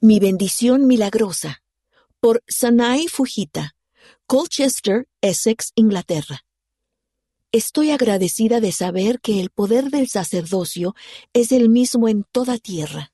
Mi bendición milagrosa, por Sanai Fujita, Colchester, Essex, Inglaterra. Estoy agradecida de saber que el poder del sacerdocio es el mismo en toda tierra.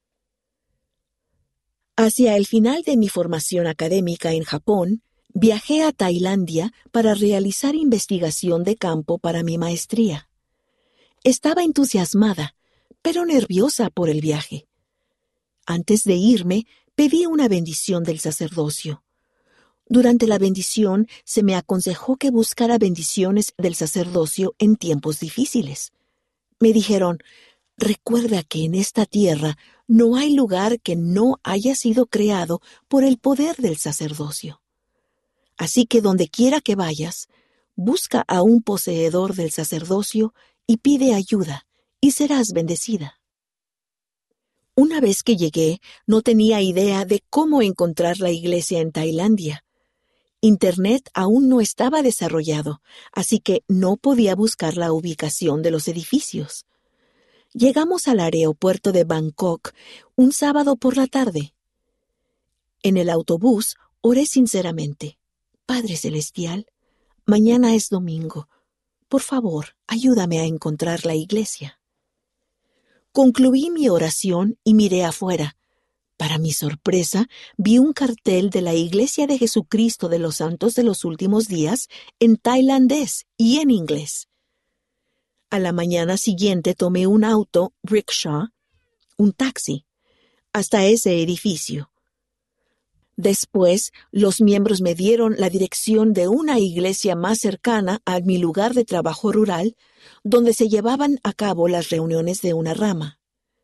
Hacia el final de mi formación académica en Japón, viajé a Tailandia para realizar investigación de campo para mi maestría. Estaba entusiasmada, pero nerviosa por el viaje. Antes de irme, pedí una bendición del sacerdocio. Durante la bendición, se me aconsejó que buscara bendiciones del sacerdocio en tiempos difíciles. Me dijeron, recuerda que en esta tierra no hay lugar que no haya sido creado por el poder del sacerdocio. Así que donde quiera que vayas, busca a un poseedor del sacerdocio y pide ayuda, y serás bendecida. Una vez que llegué, no tenía idea de cómo encontrar la iglesia en Tailandia. Internet aún no estaba desarrollado, así que no podía buscar la ubicación de los edificios. Llegamos al aeropuerto de Bangkok un sábado por la tarde. En el autobús oré sinceramente. Padre Celestial, mañana es domingo. Por favor, ayúdame a encontrar la iglesia. Concluí mi oración y miré afuera. Para mi sorpresa, vi un cartel de la Iglesia de Jesucristo de los Santos de los Últimos Días en tailandés y en inglés. A la mañana siguiente tomé un auto, rickshaw, un taxi, hasta ese edificio. Después, los miembros me dieron la dirección de una iglesia más cercana a mi lugar de trabajo rural, donde se llevaban a cabo las reuniones de una rama.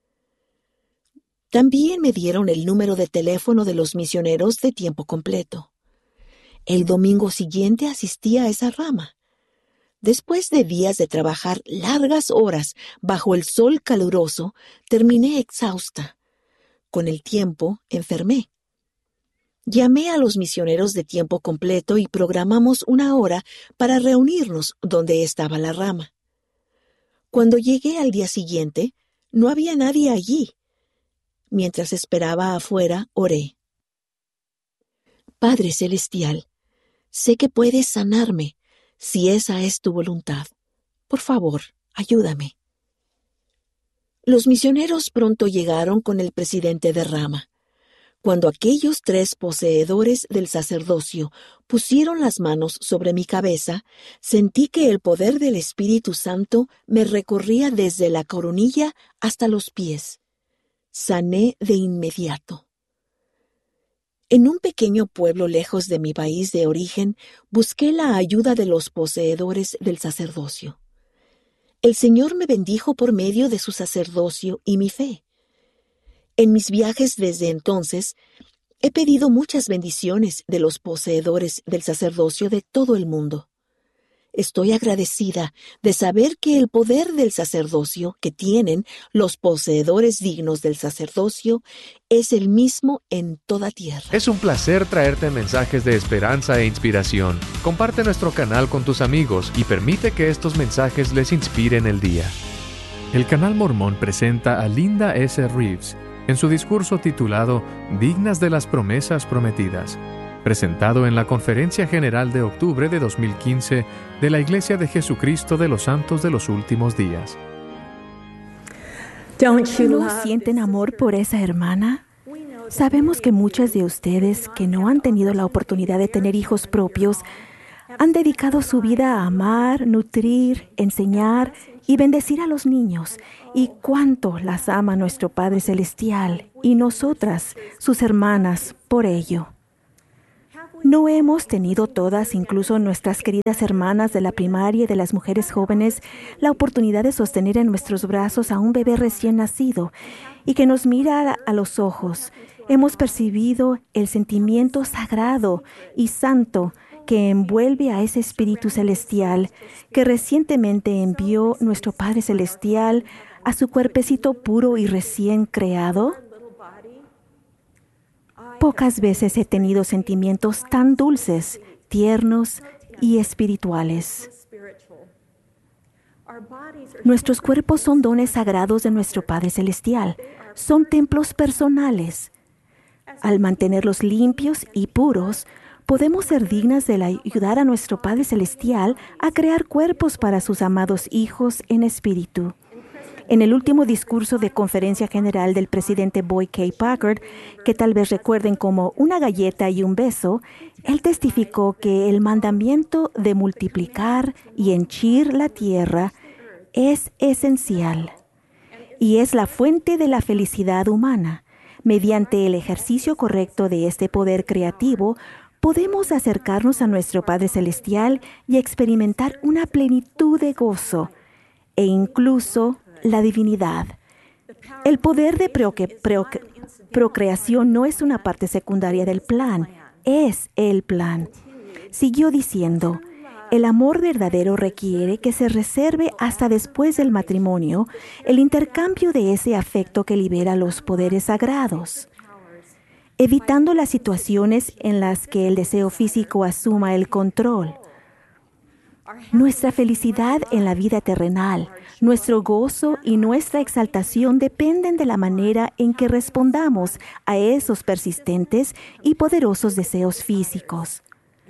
También me dieron el número de teléfono de los misioneros de tiempo completo. El domingo siguiente asistí a esa rama. Después de días de trabajar largas horas bajo el sol caluroso, terminé exhausta. Con el tiempo, enfermé. Llamé a los misioneros de tiempo completo y programamos una hora para reunirnos donde estaba la rama. Cuando llegué al día siguiente, no había nadie allí. Mientras esperaba afuera, oré. Padre Celestial, sé que puedes sanarme, si esa es tu voluntad. Por favor, ayúdame. Los misioneros pronto llegaron con el presidente de rama. Cuando aquellos 3 poseedores del sacerdocio pusieron las manos sobre mi cabeza, sentí que el poder del Espíritu Santo me recorría desde la coronilla hasta los pies. Sané de inmediato. En un pequeño pueblo lejos de mi país de origen, busqué la ayuda de los poseedores del sacerdocio. El Señor me bendijo por medio de su sacerdocio y mi fe. En mis viajes desde entonces, he pedido muchas bendiciones de los poseedores del sacerdocio de todo el mundo. Estoy agradecida de saber que el poder del sacerdocio que tienen los poseedores dignos del sacerdocio es el mismo en toda tierra. Es un placer traerte mensajes de esperanza e inspiración. Comparte nuestro canal con tus amigos y permite que estos mensajes les inspiren el día. El Canal Mormón presenta a Linda S. Reeves en su discurso titulado Dignas de las Promesas Prometidas, presentado en la Conferencia General de octubre de 2015 de la Iglesia de Jesucristo de los Santos de los Últimos Días. ¿No sienten amor por esa hermana? Sabemos que muchas de ustedes que no han tenido la oportunidad de tener hijos propios han dedicado su vida a amar, nutrir, enseñar y bendecir a los niños, y cuánto las ama nuestro Padre Celestial y nosotras, sus hermanas, por ello. ¿No hemos tenido todas, incluso nuestras queridas hermanas de la primaria y de las mujeres jóvenes, la oportunidad de sostener en nuestros brazos a un bebé recién nacido y que nos mira a los ojos? Hemos percibido el sentimiento sagrado y santo que envuelve a ese Espíritu Celestial que recientemente envió nuestro Padre Celestial a su cuerpecito puro y recién creado. Pocas veces he tenido sentimientos tan dulces, tiernos y espirituales. Nuestros cuerpos son dones sagrados de nuestro Padre Celestial. Son templos personales. Al mantenerlos limpios y puros, podemos ser dignas de ayudar a nuestro Padre Celestial a crear cuerpos para sus amados hijos en espíritu. En el último discurso de conferencia general del presidente Boyd K. Packer, que tal vez recuerden como una galleta y un beso, él testificó que el mandamiento de multiplicar y henchir la tierra es esencial y es la fuente de la felicidad humana. Mediante el ejercicio correcto de este poder creativo, podemos acercarnos a nuestro Padre Celestial y experimentar una plenitud de gozo e incluso la divinidad. El poder de procreación no es una parte secundaria del plan, es el plan. Siguió diciendo, el amor verdadero requiere que se reserve hasta después del matrimonio el intercambio de ese afecto que libera los poderes sagrados, evitando las situaciones en las que el deseo físico asuma el control. Nuestra felicidad en la vida terrenal, nuestro gozo y nuestra exaltación dependen de la manera en que respondamos a esos persistentes y poderosos deseos físicos.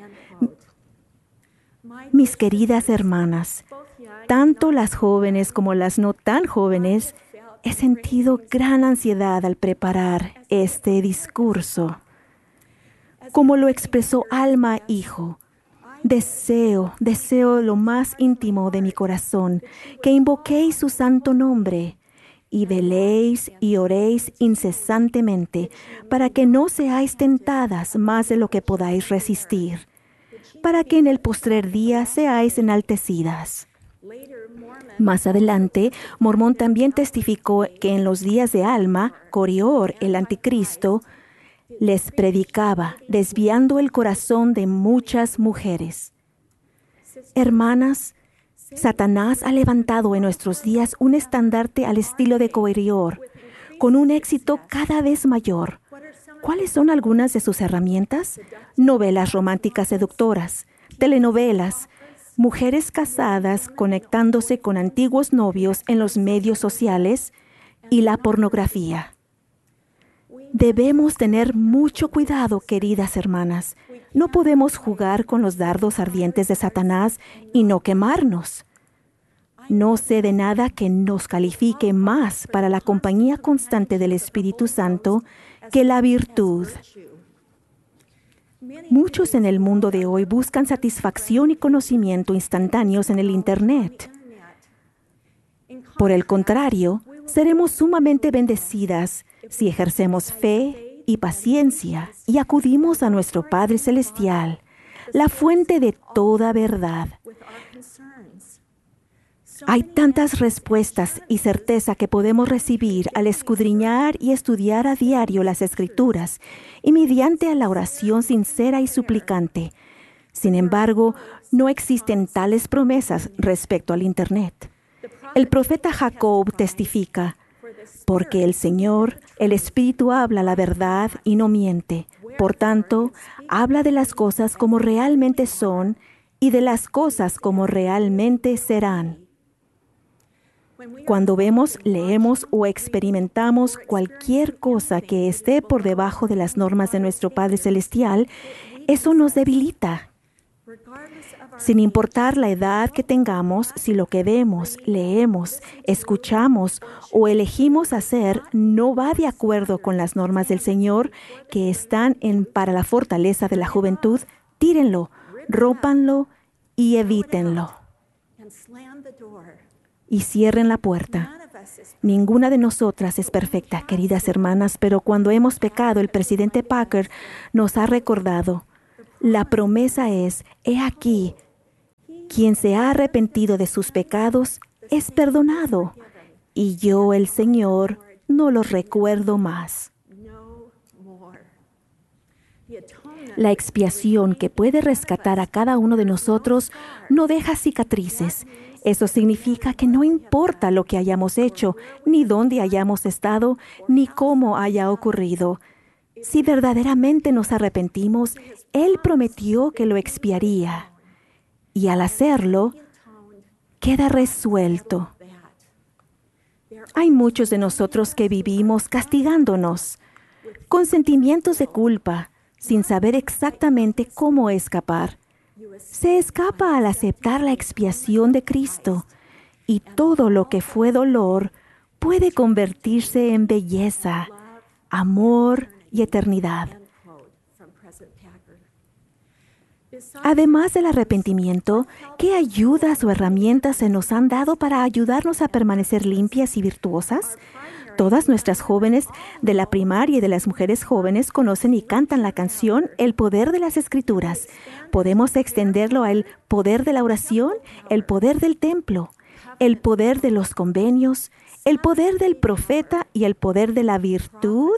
Mis queridas hermanas, tanto las jóvenes como las no tan jóvenes, he sentido gran ansiedad al preparar este discurso. Como lo expresó Alma Hijo, deseo lo más íntimo de mi corazón, que invoquéis su santo nombre y veléis y oréis incesantemente para que no seáis tentadas más de lo que podáis resistir, para que en el postrer día seáis enaltecidas. Más adelante, Mormón también testificó que en los días de Alma, Corior, el anticristo, les predicaba, desviando el corazón de muchas mujeres. Hermanas, Satanás ha levantado en nuestros días un estandarte al estilo de Corior, con un éxito cada vez mayor. ¿Cuáles son algunas de sus herramientas? Novelas románticas seductoras, telenovelas, mujeres casadas conectándose con antiguos novios en los medios sociales y la pornografía. Debemos tener mucho cuidado, queridas hermanas. No podemos jugar con los dardos ardientes de Satanás y no quemarnos. No sé de nada que nos califique más para la compañía constante del Espíritu Santo que la virtud. Muchos en el mundo de hoy buscan satisfacción y conocimiento instantáneos en el Internet. Por el contrario, seremos sumamente bendecidas si ejercemos fe y paciencia y acudimos a nuestro Padre Celestial, la fuente de toda verdad. Hay tantas respuestas y certeza que podemos recibir al escudriñar y estudiar a diario las Escrituras y mediante la oración sincera y suplicante. Sin embargo, no existen tales promesas respecto al Internet. El profeta Jacob testifica, porque el Señor, el Espíritu habla la verdad y no miente. Por tanto, habla de las cosas como realmente son y de las cosas como realmente serán. Cuando vemos, leemos o experimentamos cualquier cosa que esté por debajo de las normas de nuestro Padre Celestial, eso nos debilita. Sin importar la edad que tengamos, si lo que vemos, leemos, escuchamos o elegimos hacer no va de acuerdo con las normas del Señor que están para la fortaleza de la juventud, tírenlo, rómpanlo y evítenlo. Y cierren la puerta. Ninguna de nosotras es perfecta, queridas hermanas, pero cuando hemos pecado, el presidente Packer nos ha recordado. La promesa es, he aquí, quien se ha arrepentido de sus pecados es perdonado, y yo, el Señor, no los recuerdo más. La expiación que puede rescatar a cada uno de nosotros no deja cicatrices. Eso significa que no importa lo que hayamos hecho, ni dónde hayamos estado, ni cómo haya ocurrido. Si verdaderamente nos arrepentimos, Él prometió que lo expiaría. Y al hacerlo, queda resuelto. Hay muchos de nosotros que vivimos castigándonos. con sentimientos de culpa, sin saber exactamente cómo escapar. Se escapa al aceptar la expiación de Cristo, y todo lo que fue dolor puede convertirse en belleza, amor y eternidad. Además del arrepentimiento, ¿qué ayudas o herramientas se nos han dado para ayudarnos a permanecer limpias y virtuosas? Todas nuestras jóvenes de la primaria y de las mujeres jóvenes conocen y cantan la canción El poder de las Escrituras. Podemos extenderlo al poder de la oración, el poder del templo, el poder de los convenios, el poder del profeta y el poder de la virtud.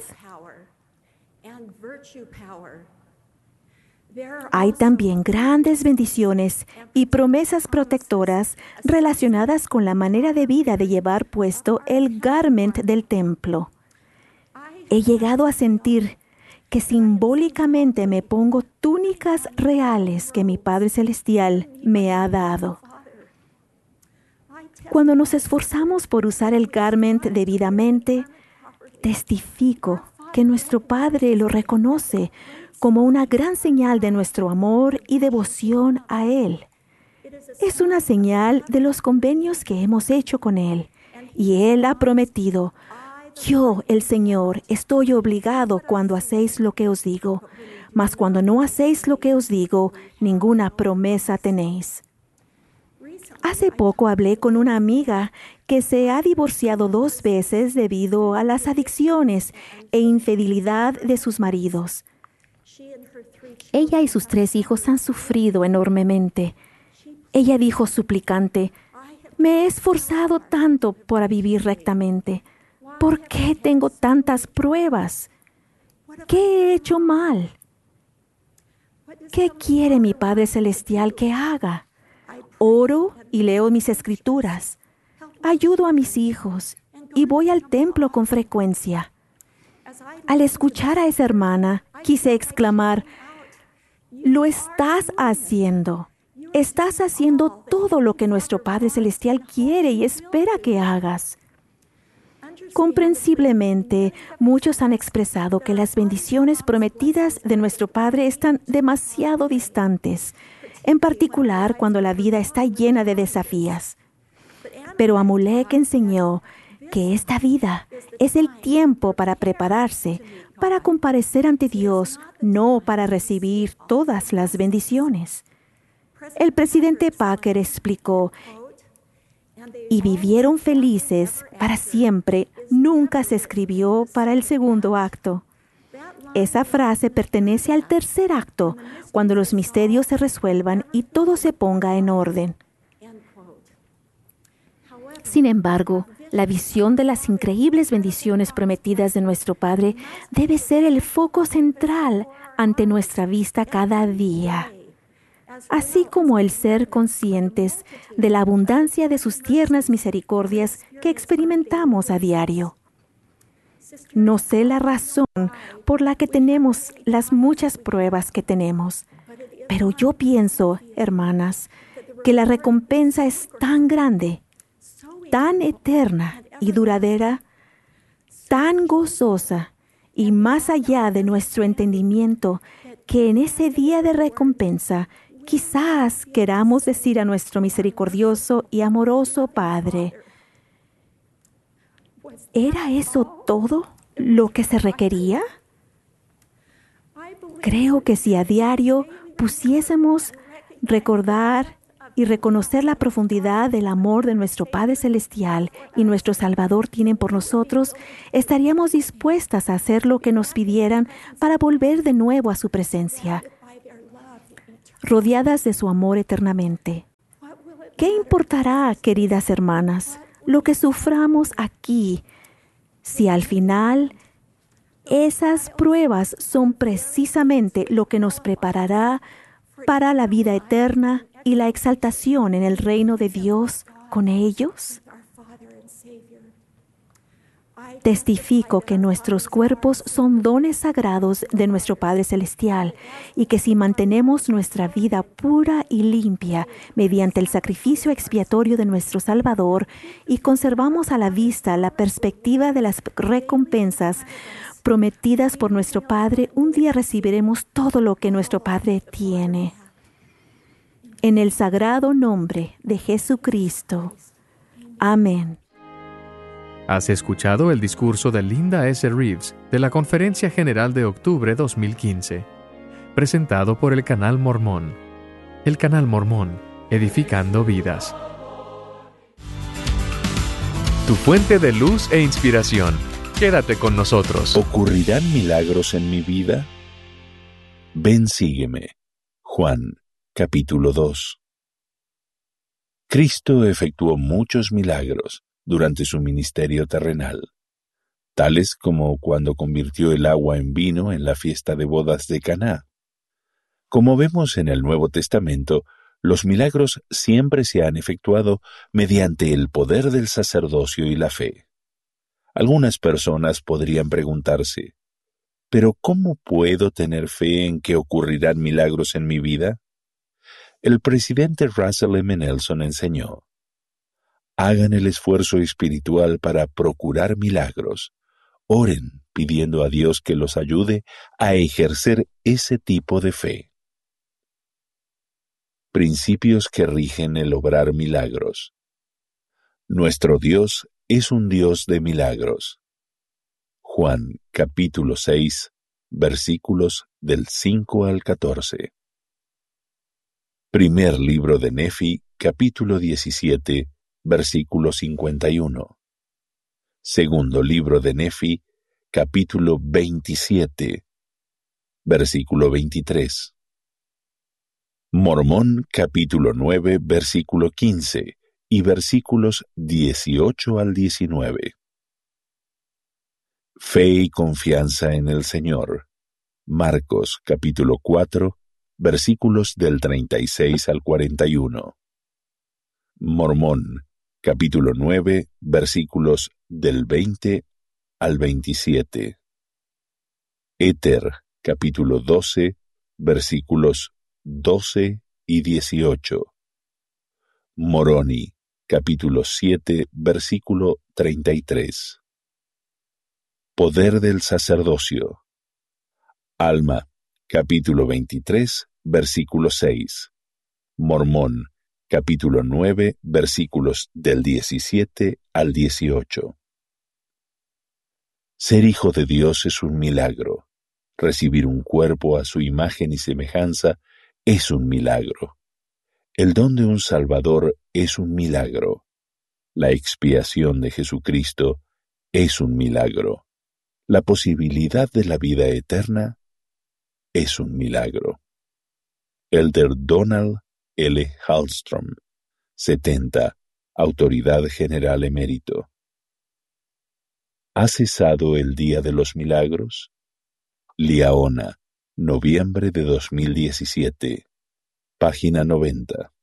Hay también grandes bendiciones y promesas protectoras relacionadas con la manera de vida de llevar puesto el garment del templo. He llegado a sentir que simbólicamente me pongo túnicas reales que mi Padre Celestial me ha dado. Cuando nos esforzamos por usar el garment debidamente, testifico que nuestro Padre lo reconoce como una gran señal de nuestro amor y devoción a Él. Es una señal de los convenios que hemos hecho con Él, y Él ha prometido: yo, el Señor, estoy obligado cuando hacéis lo que os digo, mas cuando no hacéis lo que os digo, ninguna promesa tenéis. Hace poco hablé con una amiga que se ha divorciado 2 veces debido a las adicciones e infidelidad de sus maridos. Ella y sus 3 hijos han sufrido enormemente. Ella dijo suplicante: me he esforzado tanto por vivir rectamente. ¿Por qué tengo tantas pruebas? ¿Qué he hecho mal? ¿Qué quiere mi Padre Celestial que haga? Oro y leo mis escrituras. Ayudo a mis hijos y voy al templo con frecuencia. Al escuchar a esa hermana, quise exclamar: lo estás haciendo. Estás haciendo todo lo que nuestro Padre Celestial quiere y espera que hagas. Comprensiblemente, muchos han expresado que las bendiciones prometidas de nuestro Padre están demasiado distantes, en particular cuando la vida está llena de desafíos. Pero Amulek enseñó que esta vida es el tiempo para prepararse, para comparecer ante Dios, no para recibir todas las bendiciones. El presidente Packer explicó: y vivieron felices para siempre, nunca se escribió para el segundo acto. Esa frase pertenece al tercer acto, cuando los misterios se resuelvan y todo se ponga en orden. Sin embargo, la visión de las increíbles bendiciones prometidas de nuestro Padre debe ser el foco central ante nuestra vista cada día, así como el ser conscientes de la abundancia de sus tiernas misericordias que experimentamos a diario. No sé la razón por la que tenemos las muchas pruebas que tenemos, pero yo pienso, hermanas, que la recompensa es tan grande, tan eterna y duradera, tan gozosa y más allá de nuestro entendimiento, que en ese día de recompensa quizás queramos decir a nuestro misericordioso y amoroso Padre: ¿era eso todo lo que se requería? Creo que si a diario pusiésemos recordar y reconocer la profundidad del amor de nuestro Padre Celestial y nuestro Salvador tienen por nosotros, estaríamos dispuestas a hacer lo que nos pidieran para volver de nuevo a su presencia, rodeadas de su amor eternamente. ¿Qué importará, queridas hermanas, lo que suframos aquí, si al final esas pruebas son precisamente lo que nos preparará para la vida eterna y la exaltación en el reino de Dios con ellos? Testifico que nuestros cuerpos son dones sagrados de nuestro Padre Celestial y que si mantenemos nuestra vida pura y limpia mediante el sacrificio expiatorio de nuestro Salvador y conservamos a la vista la perspectiva de las recompensas prometidas por nuestro Padre, un día recibiremos todo lo que nuestro Padre tiene. En el sagrado nombre de Jesucristo. Amén. Has escuchado el discurso de Linda S. Reeves de la Conferencia General de Octubre 2015, presentado por el Canal Mormón. El Canal Mormón, edificando vidas. Tu fuente de luz e inspiración. Quédate con nosotros. ¿Ocurrirán milagros en mi vida? Ven, sígueme. Juan, capítulo 2. Cristo efectuó muchos milagros durante su ministerio terrenal, tales como cuando convirtió el agua en vino en la fiesta de bodas de Caná. Como vemos en el Nuevo Testamento, los milagros siempre se han efectuado mediante el poder del sacerdocio y la fe. Algunas personas podrían preguntarse, ¿pero cómo puedo tener fe en que ocurrirán milagros en mi vida? El presidente Russell M. Nelson enseñó: hagan el esfuerzo espiritual para procurar milagros. Oren pidiendo a Dios que los ayude a ejercer ese tipo de fe. Principios que rigen el obrar milagros. Nuestro Dios es un Dios de milagros. Juan, capítulo 6, versículos del 5 al 14. Primer libro de Nefi, capítulo 17, versículo 51. Segundo libro de Nefi, capítulo 27, versículo 23. Mormón, capítulo 9, versículo 15 y versículos 18 al 19. Fe y confianza en el Señor. Marcos, capítulo 4, versículos del 36 al 41. Mormón, capítulo 9, versículos del 20 al 27. Éter, capítulo 12, versículos 12 y 18. Moroni, capítulo 7, versículo 33. Poder del sacerdocio. Alma, capítulo 23, versículo 6. Mormón, capítulo 9, versículos del 17 al 18. Ser hijo de Dios es un milagro. Recibir un cuerpo a su imagen y semejanza es un milagro. El don de un Salvador es un milagro. La expiación de Jesucristo es un milagro. La posibilidad de la vida eterna es un milagro. Elder Donald L. Hallstrom, 70, Autoridad General Emérito. ¿Ha cesado el día de los milagros? Liaona, noviembre de 2017, página 90.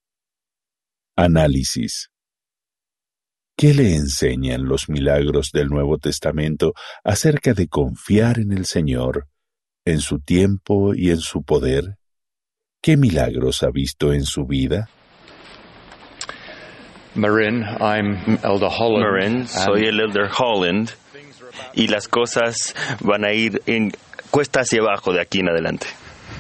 Análisis. ¿Qué le enseñan los milagros del Nuevo Testamento acerca de confiar en el Señor, en su tiempo y en su poder? ¿Qué milagros ha visto en su vida? Marin, soy el Elder Holland, y las cosas van a ir en cuesta hacia abajo de aquí en adelante.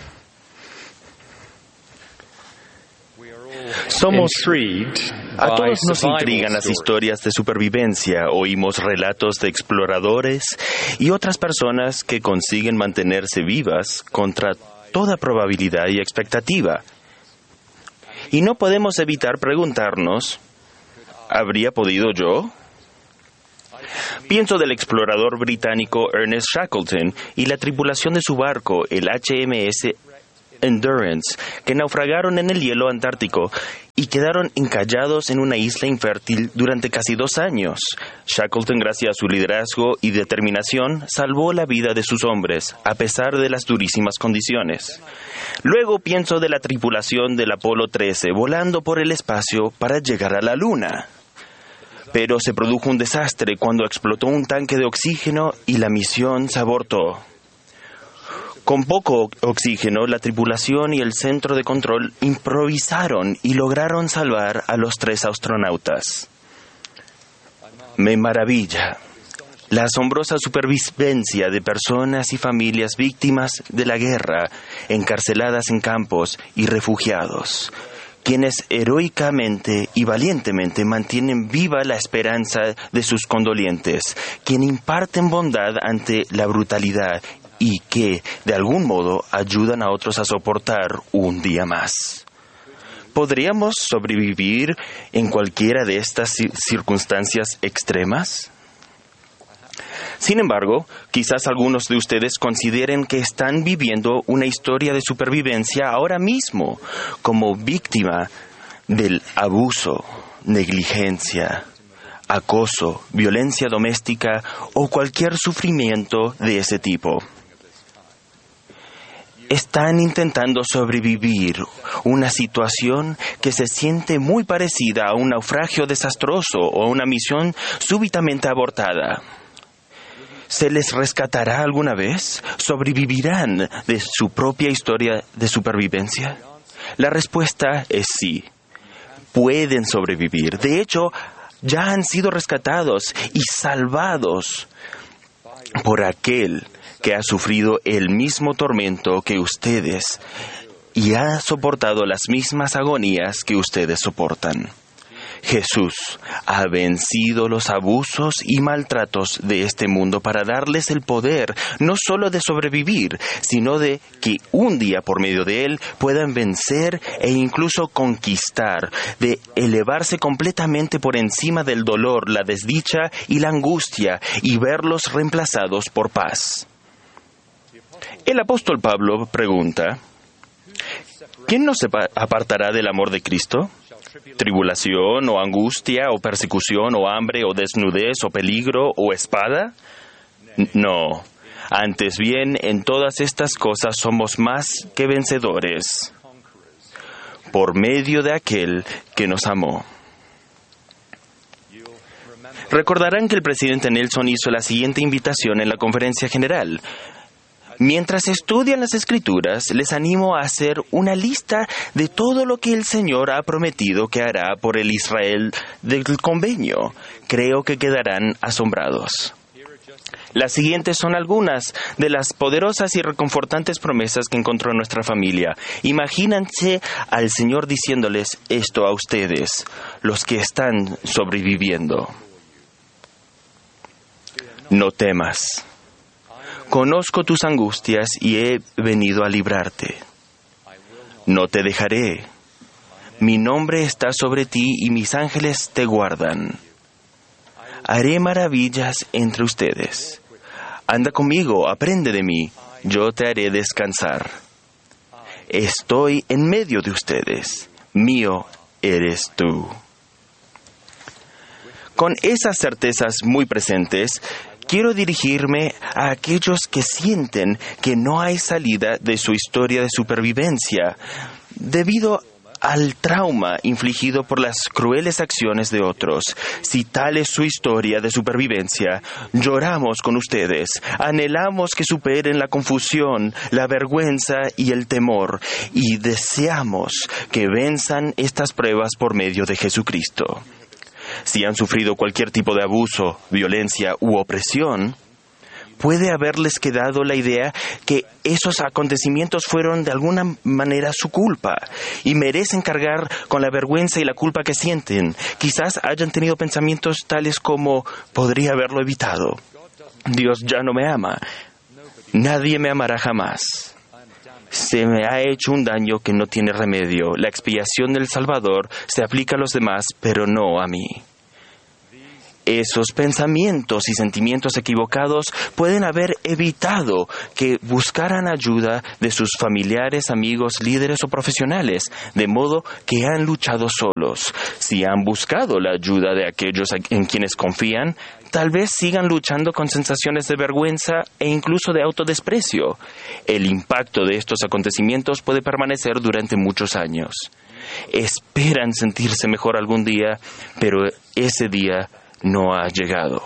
A todos nos intrigan las historias de supervivencia. Oímos relatos de exploradores y otras personas que consiguen mantenerse vivas contra toda probabilidad y expectativa. Y no podemos evitar preguntarnos, ¿habría podido yo? Pienso del explorador británico Ernest Shackleton y la tripulación de su barco, el HMS Endurance, que naufragaron en el hielo antártico y quedaron encallados en una isla infértil durante casi 2 años. Shackleton, gracias a su liderazgo y determinación, salvó la vida de sus hombres, a pesar de las durísimas condiciones. Luego pienso de la tripulación del Apolo 13 volando por el espacio para llegar a la Luna. Pero se produjo un desastre cuando explotó un tanque de oxígeno y la misión se abortó. Con poco oxígeno, la tripulación y el centro de control improvisaron y lograron salvar a los 3 astronautas. Me maravilla la asombrosa supervivencia de personas y familias víctimas de la guerra, encarceladas en campos y refugiados, quienes heroicamente y valientemente mantienen viva la esperanza de sus condolientes, quienes imparten bondad ante la brutalidad y que, de algún modo, ayudan a otros a soportar un día más. ¿Podríamos sobrevivir en cualquiera de estas circunstancias extremas? Sin embargo, quizás algunos de ustedes consideren que están viviendo una historia de supervivencia ahora mismo, como víctima del abuso, negligencia, acoso, violencia doméstica o cualquier sufrimiento de ese tipo. Están intentando sobrevivir una situación que se siente muy parecida a un naufragio desastroso o a una misión súbitamente abortada. ¿Se les rescatará alguna vez? ¿Sobrevivirán de su propia historia de supervivencia? La respuesta es sí. Pueden sobrevivir. De hecho, ya han sido rescatados y salvados por aquel que ha sufrido el mismo tormento que ustedes y ha soportado las mismas agonías que ustedes soportan. Jesús ha vencido los abusos y maltratos de este mundo para darles el poder no solo de sobrevivir, sino de que un día por medio de él puedan vencer e incluso conquistar, de elevarse completamente por encima del dolor, la desdicha y la angustia y verlos reemplazados por paz. El apóstol Pablo pregunta: ¿quién nos apartará del amor de Cristo? ¿Tribulación o angustia o persecución o hambre o desnudez o peligro o espada? No. Antes bien, en todas estas cosas somos más que vencedores por medio de aquel que nos amó. Recordarán que el presidente Nelson hizo la siguiente invitación en la conferencia general. Mientras estudian las Escrituras, les animo a hacer una lista de todo lo que el Señor ha prometido que hará por el Israel del convenio. Creo que quedarán asombrados. Las siguientes son algunas de las poderosas y reconfortantes promesas que encontró nuestra familia. Imagínense al Señor diciéndoles esto a ustedes, los que están sobreviviendo. No temas. Conozco tus angustias y he venido a librarte. No te dejaré. Mi nombre está sobre ti y mis ángeles te guardan. Haré maravillas entre ustedes. Anda conmigo, aprende de mí, yo te haré descansar. Estoy en medio de ustedes, mío eres tú. Con esas certezas muy presentes, quiero dirigirme a aquellos que sienten que no hay salida de su historia de supervivencia debido al trauma infligido por las crueles acciones de otros. Si tal es su historia de supervivencia, lloramos con ustedes, anhelamos que superen la confusión, la vergüenza y el temor, y deseamos que venzan estas pruebas por medio de Jesucristo. Si han sufrido cualquier tipo de abuso, violencia u opresión, puede haberles quedado la idea que esos acontecimientos fueron de alguna manera su culpa y merecen cargar con la vergüenza y la culpa que sienten. Quizás hayan tenido pensamientos tales como: podría haberlo evitado. Dios ya no me ama. Nadie me amará jamás. Se me ha hecho un daño que no tiene remedio. La expiación del Salvador se aplica a los demás, pero no a mí. Esos pensamientos y sentimientos equivocados pueden haber evitado que buscaran ayuda de sus familiares, amigos, líderes o profesionales, de modo que han luchado solos. Si han buscado la ayuda de aquellos en quienes confían, tal vez sigan luchando con sensaciones de vergüenza e incluso de autodesprecio. El impacto de estos acontecimientos puede permanecer durante muchos años. Esperan sentirse mejor algún día, pero ese día no ha llegado.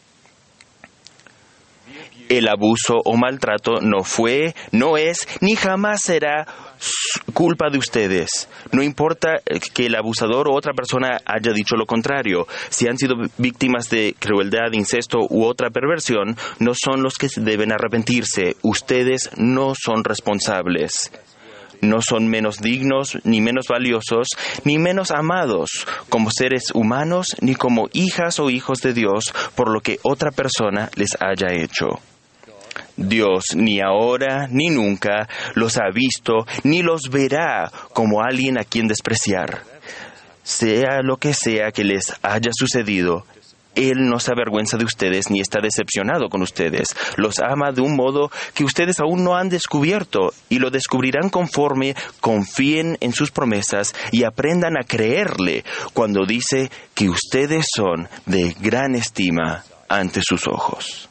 El abuso o maltrato no fue, no es, ni jamás será culpa de ustedes. No importa que el abusador o otra persona haya dicho lo contrario. Si han sido víctimas de crueldad, incesto u otra perversión, no son los que deben arrepentirse. Ustedes no son responsables. No son menos dignos, ni menos valiosos, ni menos amados como seres humanos, ni como hijas o hijos de Dios por lo que otra persona les haya hecho. Dios ni ahora ni nunca los ha visto ni los verá como alguien a quien despreciar. Sea lo que sea que les haya sucedido, Él no se avergüenza de ustedes ni está decepcionado con ustedes. Los ama de un modo que ustedes aún no han descubierto y lo descubrirán conforme confíen en sus promesas y aprendan a creerle cuando dice que ustedes son de gran estima ante sus ojos.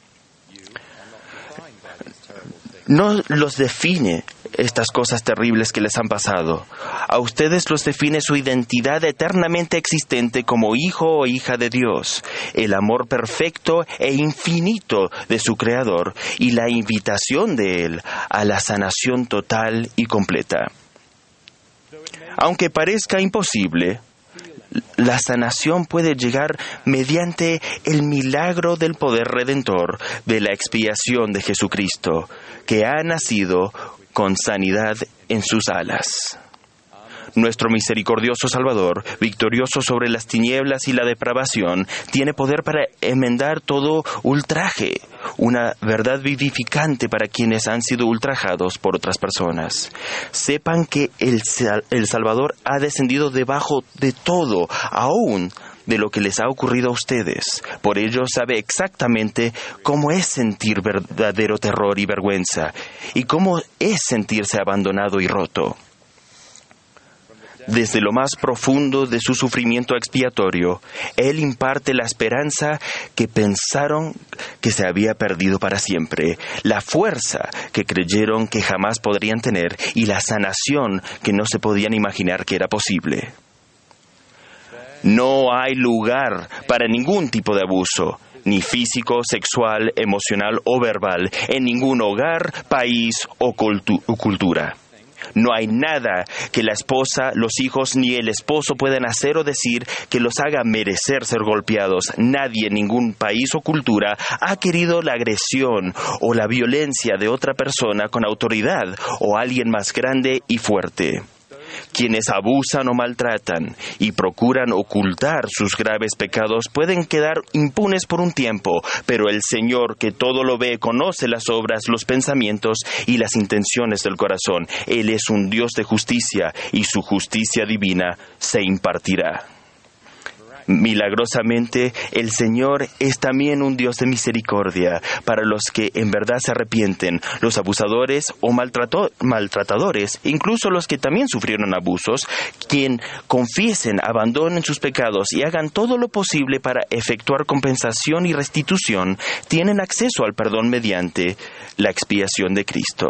No los define estas cosas terribles que les han pasado. A ustedes los define su identidad eternamente existente como hijo o hija de Dios, el amor perfecto e infinito de su Creador y la invitación de Él a la sanación total y completa. Aunque parezca imposible, la sanación puede llegar mediante el milagro del poder redentor de la expiación de Jesucristo, que ha nacido con sanidad en sus alas. Nuestro misericordioso Salvador, victorioso sobre las tinieblas y la depravación, tiene poder para enmendar todo ultraje, una verdad vivificante para quienes han sido ultrajados por otras personas. Sepan que el Salvador ha descendido debajo de todo, aún de lo que les ha ocurrido a ustedes. Por ello sabe exactamente cómo es sentir verdadero terror y vergüenza, y cómo es sentirse abandonado y roto. Desde lo más profundo de su sufrimiento expiatorio, Él imparte la esperanza que pensaron que se había perdido para siempre, la fuerza que creyeron que jamás podrían tener y la sanación que no se podían imaginar que era posible. No hay lugar para ningún tipo de abuso, ni físico, sexual, emocional o verbal, en ningún hogar, país o cultura. No hay nada que la esposa, los hijos ni el esposo puedan hacer o decir que los haga merecer ser golpeados. Nadie en ningún país o cultura ha querido la agresión o la violencia de otra persona con autoridad o alguien más grande y fuerte. Quienes abusan o maltratan y procuran ocultar sus graves pecados pueden quedar impunes por un tiempo, pero el Señor, que todo lo ve, conoce las obras, los pensamientos y las intenciones del corazón. Él es un Dios de justicia y su justicia divina se impartirá. Milagrosamente, el Señor es también un Dios de misericordia para los que en verdad se arrepienten, los abusadores o maltratadores, incluso los que también sufrieron abusos, quien confiesen, abandonen sus pecados y hagan todo lo posible para efectuar compensación y restitución, tienen acceso al perdón mediante la expiación de Cristo.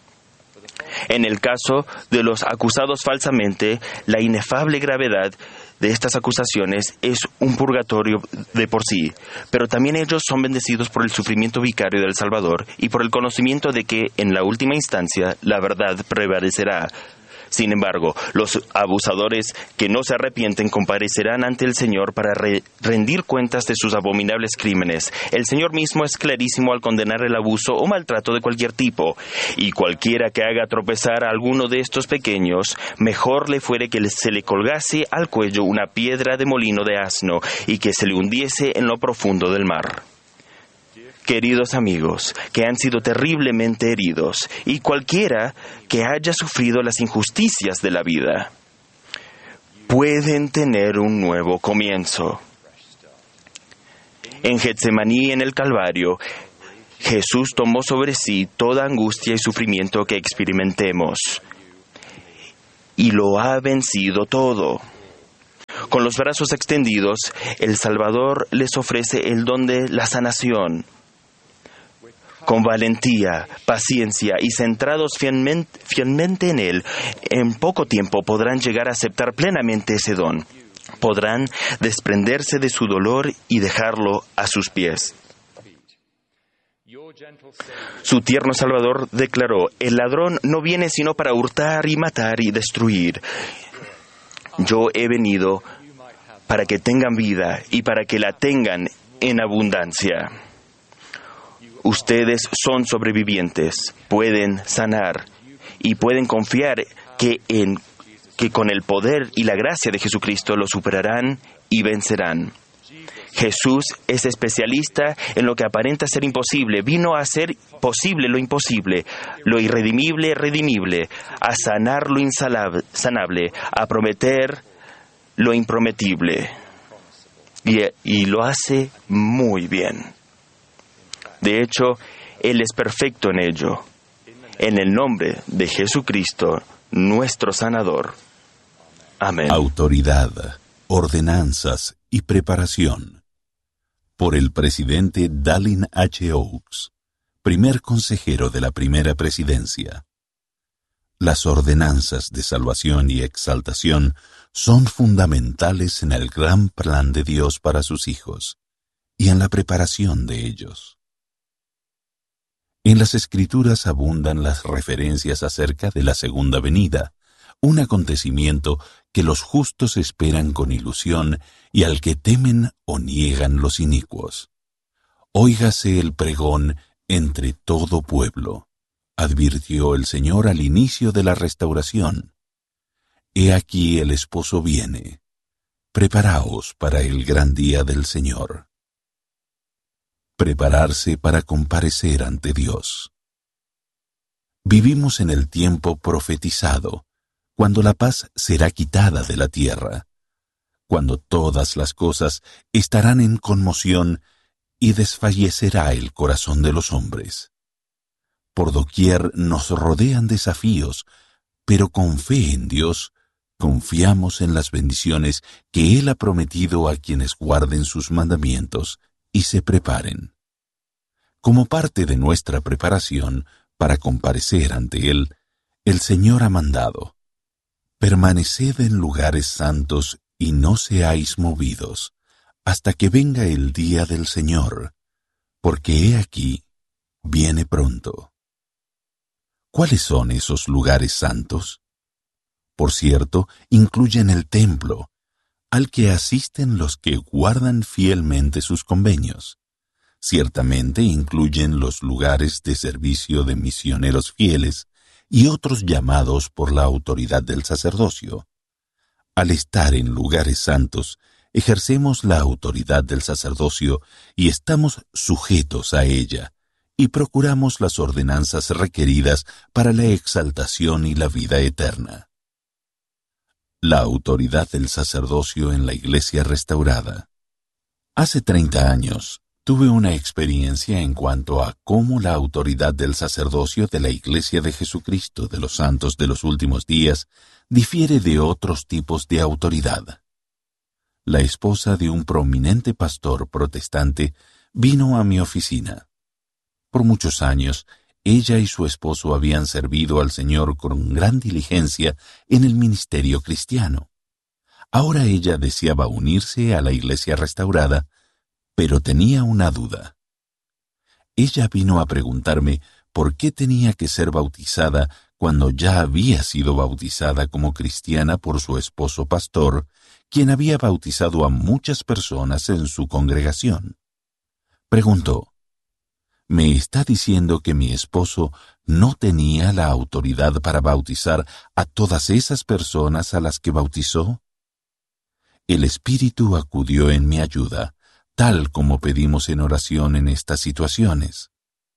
En el caso de los acusados falsamente, la inefable gravedad de estas acusaciones es un purgatorio de por sí, pero también ellos son bendecidos por el sufrimiento vicario del Salvador y por el conocimiento de que, en la última instancia, la verdad prevalecerá. Sin embargo, los abusadores que no se arrepienten comparecerán ante el Señor para rendir cuentas de sus abominables crímenes. El Señor mismo es clarísimo al condenar el abuso o maltrato de cualquier tipo, y cualquiera que haga tropezar a alguno de estos pequeños, mejor le fuere que se le colgase al cuello una piedra de molino de asno y que se le hundiese en lo profundo del mar. Queridos amigos, que han sido terriblemente heridos, y cualquiera que haya sufrido las injusticias de la vida, pueden tener un nuevo comienzo. En Getsemaní, en el Calvario, Jesús tomó sobre sí toda angustia y sufrimiento que experimentemos, y lo ha vencido todo. Con los brazos extendidos, el Salvador les ofrece el don de la sanación. Con valentía, paciencia y centrados fielmente en Él, en poco tiempo podrán llegar a aceptar plenamente ese don. podrán desprenderse de su dolor y dejarlo a sus pies. Su tierno Salvador declaró: el ladrón no viene sino para hurtar y matar y destruir. Yo he venido para que tengan vida y para que la tengan en abundancia. Ustedes son sobrevivientes, pueden sanar y pueden confiar que con el poder y la gracia de Jesucristo lo superarán y vencerán. Jesús es especialista en lo que aparenta ser imposible. Vino a hacer posible lo imposible, lo irredimible redimible, a sanar lo sanable, a prometer lo imprometible. Y lo hace muy bien. De hecho, Él es perfecto en ello. En el nombre de Jesucristo, nuestro sanador. Amén. Autoridad, ordenanzas y preparación. Por el presidente Dallin H. Oaks, primer consejero de la primera presidencia. Las ordenanzas de salvación y exaltación son fundamentales en el gran plan de Dios para sus hijos y en la preparación de ellos. En las Escrituras abundan las referencias acerca de la segunda venida, un acontecimiento que los justos esperan con ilusión y al que temen o niegan los inicuos. Óigase el pregón entre todo pueblo, advirtió el Señor al inicio de la restauración. He aquí el esposo viene. Preparaos para el gran día del Señor. Prepararse para comparecer ante Dios. Vivimos en el tiempo profetizado, cuando la paz será quitada de la tierra, cuando todas las cosas estarán en conmoción y desfallecerá el corazón de los hombres. Por doquier nos rodean desafíos, pero con fe en Dios, confiamos en las bendiciones que Él ha prometido a quienes guarden sus mandamientos y se preparen. Como parte de nuestra preparación para comparecer ante Él, el Señor ha mandado: permaneced en lugares santos y no seáis movidos, hasta que venga el día del Señor, porque he aquí, viene pronto. ¿Cuáles son esos lugares santos? Por cierto, incluyen el templo, al que asisten los que guardan fielmente sus convenios. Ciertamente incluyen los lugares de servicio de misioneros fieles y otros llamados por la autoridad del sacerdocio. Al estar en lugares santos, ejercemos la autoridad del sacerdocio y estamos sujetos a ella, y procuramos las ordenanzas requeridas para la exaltación y la vida eterna. La autoridad del sacerdocio en la Iglesia restaurada. Hace 30 años, tuve una experiencia en cuanto a cómo la autoridad del sacerdocio de la Iglesia de Jesucristo de los Santos de los Últimos Días difiere de otros tipos de autoridad. La esposa de un prominente pastor protestante vino a mi oficina. Por muchos años, ella y su esposo habían servido al Señor con gran diligencia en el ministerio cristiano. Ahora ella deseaba unirse a la Iglesia restaurada, pero tenía una duda. Ella vino a preguntarme por qué tenía que ser bautizada cuando ya había sido bautizada como cristiana por su esposo pastor, quien había bautizado a muchas personas en su congregación. Preguntó: ¿me está diciendo que mi esposo no tenía la autoridad para bautizar a todas esas personas a las que bautizó? El Espíritu acudió en mi ayuda, tal como pedimos en oración en estas situaciones.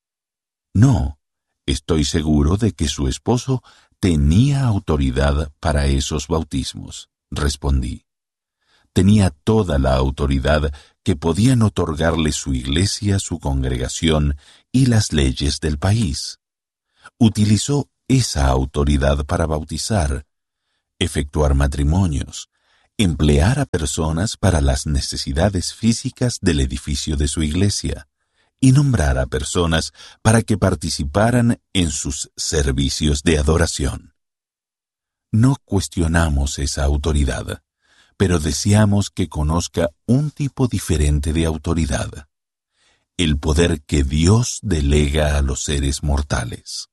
No, estoy seguro de que su esposo tenía autoridad para esos bautismos, respondí. Tenía toda la autoridad que podían otorgarle su iglesia, su congregación y las leyes del país. Utilizó esa autoridad para bautizar, efectuar matrimonios, emplear a personas para las necesidades físicas del edificio de su iglesia y nombrar a personas para que participaran en sus servicios de adoración. No cuestionamos esa autoridad, pero deseamos que conozca un tipo diferente de autoridad, el poder que Dios delega a los seres mortales.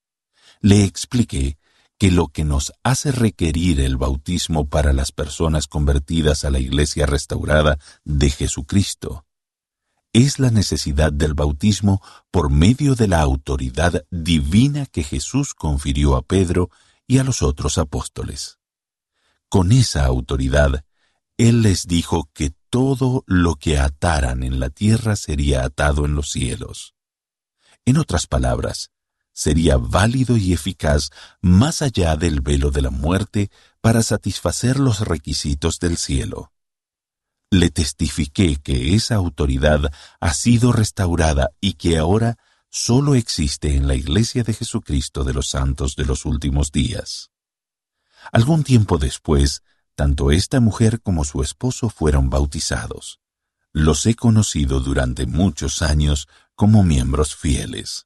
Le expliqué que lo que nos hace requerir el bautismo para las personas convertidas a la Iglesia restaurada de Jesucristo es la necesidad del bautismo por medio de la autoridad divina que Jesús confirió a Pedro y a los otros apóstoles. Con esa autoridad, Él les dijo que todo lo que ataran en la tierra sería atado en los cielos. En otras palabras, sería válido y eficaz más allá del velo de la muerte para satisfacer los requisitos del cielo. Le testifiqué que esa autoridad ha sido restaurada y que ahora solo existe en la Iglesia de Jesucristo de los Santos de los Últimos Días. Algún tiempo después, tanto esta mujer como su esposo fueron bautizados. Los he conocido durante muchos años como miembros fieles.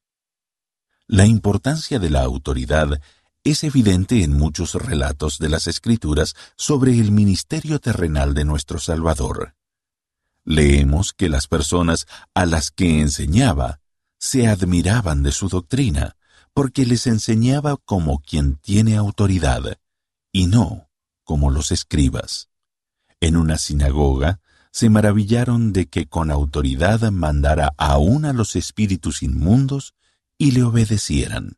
La importancia de la autoridad es evidente en muchos relatos de las Escrituras sobre el ministerio terrenal de nuestro Salvador. Leemos que las personas a las que enseñaba se admiraban de su doctrina, porque les enseñaba como quien tiene autoridad, y no como los escribas. En una sinagoga se maravillaron de que con autoridad mandara aún a los espíritus inmundos y le obedecieran.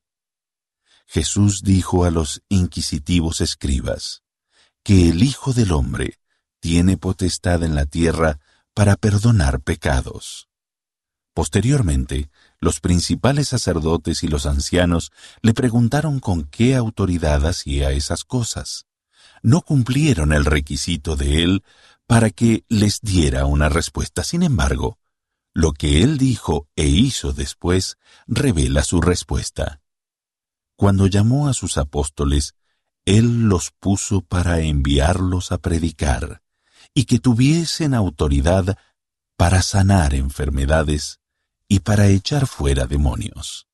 Jesús dijo a los inquisitivos escribas que el Hijo del Hombre tiene potestad en la tierra para perdonar pecados. Posteriormente, los principales sacerdotes y los ancianos le preguntaron con qué autoridad hacía esas cosas. No cumplieron el requisito de él para que les diera una respuesta. Sin embargo, lo que él dijo e hizo después revela su respuesta. Cuando llamó a sus apóstoles, él los puso para enviarlos a predicar y que tuviesen autoridad para sanar enfermedades y para echar fuera demonios.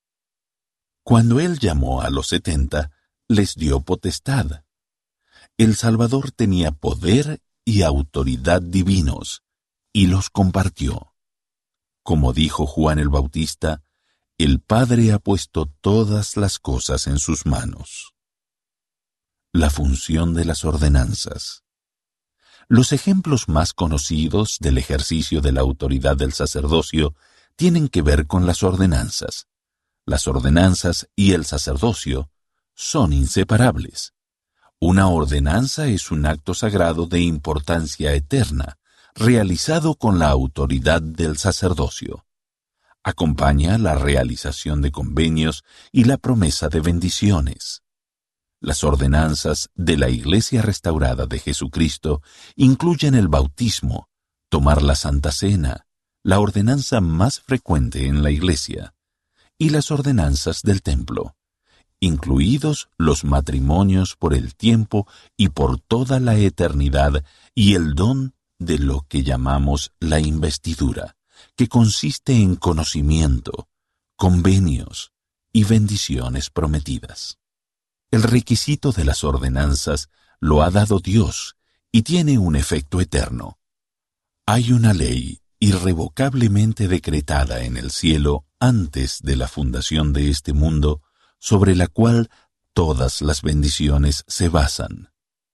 Cuando él llamó a los 70, les dio potestad. El Salvador tenía poder y autoridad divinos y los compartió. Como dijo Juan el Bautista, el Padre ha puesto todas las cosas en sus manos. La función de las ordenanzas. Los ejemplos más conocidos del ejercicio de la autoridad del sacerdocio tienen que ver con las ordenanzas. Las ordenanzas y el sacerdocio son inseparables. Una ordenanza es un acto sagrado de importancia eterna, realizado con la autoridad del sacerdocio. Acompaña la realización de convenios y la promesa de bendiciones. Las ordenanzas de la Iglesia restaurada de Jesucristo incluyen el bautismo, tomar la Santa Cena, la ordenanza más frecuente en la Iglesia, y las ordenanzas del templo, incluidos los matrimonios por el tiempo y por toda la eternidad y el don de lo que llamamos la investidura, que consiste en conocimiento, convenios y bendiciones prometidas. El requisito de las ordenanzas lo ha dado Dios y tiene un efecto eterno. Hay una ley irrevocablemente decretada en el cielo antes de la fundación de este mundo, sobre la cual todas las bendiciones se basan.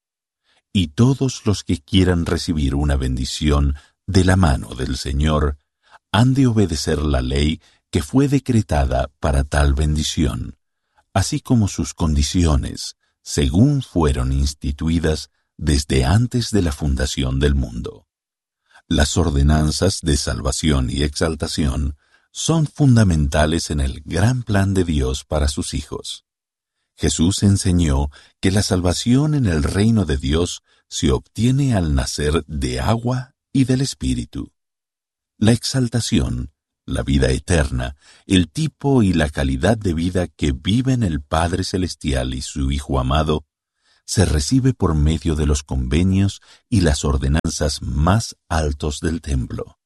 Y todos los que quieran recibir una bendición de la mano del Señor han de obedecer la ley que fue decretada para tal bendición, así como sus condiciones, según fueron instituidas desde antes de la fundación del mundo. Las ordenanzas de salvación y exaltación son fundamentales en el gran plan de Dios para sus hijos. Jesús enseñó que la salvación en el reino de Dios se obtiene al nacer de agua y del Espíritu. La exaltación, la vida eterna, el tipo y la calidad de vida que viven el Padre Celestial y su Hijo amado, se recibe por medio de los convenios y las ordenanzas más altos del templo.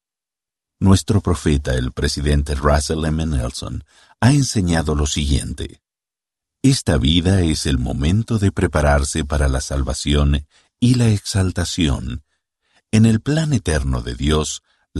Nuestro profeta, el presidente Russell M. Nelson, ha enseñado lo siguiente: esta vida es el momento de prepararse para la salvación y la exaltación, en el plan eterno de Dios,